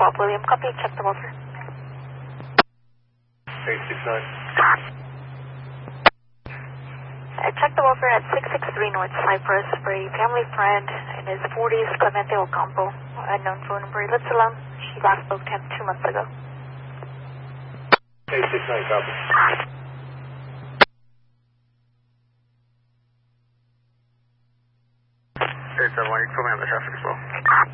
12 William. Copy, check the buffer. 869. Check the buffer at 663 North Cypress for a family friend in his 40s, Clemente Ocampo. Unknown phone number. Let's alone. She last spoke to him 2 months ago. 869, copy. 871, you can put me on the traffic as well.